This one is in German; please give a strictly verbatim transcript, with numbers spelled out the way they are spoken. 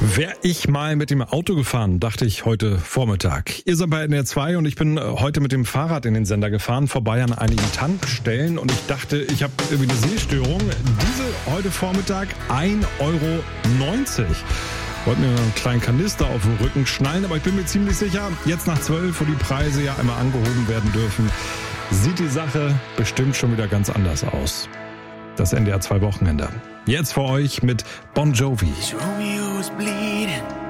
Wäre ich mal mit dem Auto gefahren, dachte ich heute Vormittag. Ihr seid bei N R zwei und ich bin heute mit dem Fahrrad in den Sender gefahren, vorbei an einigen Tankstellen und ich dachte, ich habe irgendwie eine Sehstörung. Diesel heute Vormittag ein Euro neunzig. Wollte mir einen kleinen Kanister auf den Rücken schnallen, aber ich bin mir ziemlich sicher, jetzt nach zwölf, wo die Preise ja einmal angehoben werden dürfen, sieht die Sache bestimmt schon wieder ganz anders aus. Das N D R zwei Wochenende. Jetzt für euch mit Bon Jovi. Romeo's bleeding.